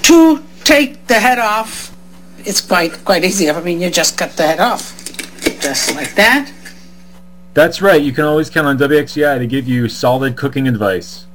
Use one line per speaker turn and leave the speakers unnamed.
To take the head off, it's quite easy. I mean, you just cut the head off, just like that.
That's right. You can always count on WXCI to give you solid cooking advice.